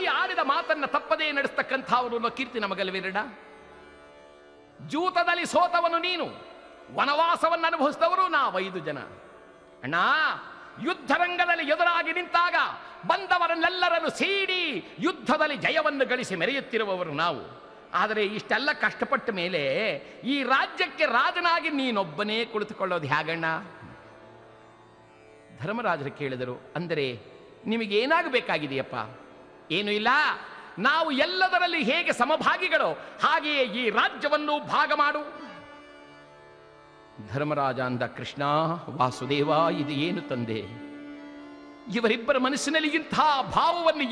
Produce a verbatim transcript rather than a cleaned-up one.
ತಾಯಿ ಆಡಿದ ಮಾತನ್ನ ತಪ್ಪದೇ ನಡೆಸ್ತಕ್ಕಂಥವರು ಕೀರ್ತಿ ನಮಗಲ್ವೇರಡ. ಜೂತದಲ್ಲಿ ಸೋತವನು ನೀನು, ವನವಾಸವನ್ನು ಅನುಭವಿಸಿದವರು ನಾವೈದು ಜನ. ಅಣ್ಣ, ಯುದ್ಧರಂಗದಲ್ಲಿ ಎದುರಾಗಿ ನಿಂತಾಗ ಬಂದವರನ್ನೆಲ್ಲರನ್ನು ಸೀಡಿ ಯುದ್ಧದಲ್ಲಿ ಜಯವನ್ನು ಗಳಿಸಿ ಮೆರೆಯುತ್ತಿರುವವರು ನಾವು. ಆದರೆ ಇಷ್ಟೆಲ್ಲ ಕಷ್ಟಪಟ್ಟ ಮೇಲೆ ಈ ರಾಜ್ಯಕ್ಕೆ ರಾಜನಾಗಿ ನೀನೊಬ್ಬನೇ ಕುಳಿತುಕೊಳ್ಳೋದು ಹೇಗಣ್ಣ? ಧರ್ಮರಾಜರು ಕೇಳಿದರು, ಅಂದರೆ ನಿಮಗೇನಾಗಬೇಕಾಗಿದೆಯಪ್ಪ? ಏನೂ ಇಲ್ಲ, ನಾವು ಎಲ್ಲದರಲ್ಲಿ ಹೇಗೆ ಸಮಭಾಗಿಗಳೋ ಹಾಗೆಯೇ ಈ ರಾಜ್ಯವನ್ನು ಭಾಗ ಮಾಡು. ಧರ್ಮರಾಜ ಅಂದ, ಕೃಷ್ಣ ವಾಸುದೇವ, ಇದು ಏನು ತಂದೆ? ಇವರಿಬ್ಬರ ಮನಸ್ಸಿನಲ್ಲಿ ಇಂಥ ಭಾವವನ್ನು